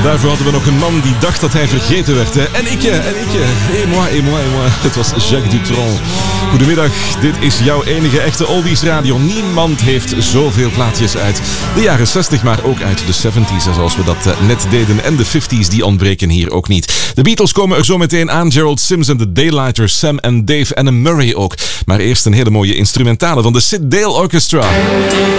Daarvoor hadden we nog een man die dacht dat hij vergeten werd. Hè? En ik. Et moi. Het was Jacques Dutronc. Goedemiddag, dit is jouw enige echte oldies radio. Niemand heeft zoveel plaatjes uit de jaren 60, maar ook uit de 70s, zoals we dat net deden. En de 50s, die ontbreken hier ook niet. De Beatles komen er zo meteen aan. Gerald Simson, de Daylighters, Sam en Dave en een Murray ook. Maar eerst een hele mooie instrumentale van de Sid Dale Orchestra.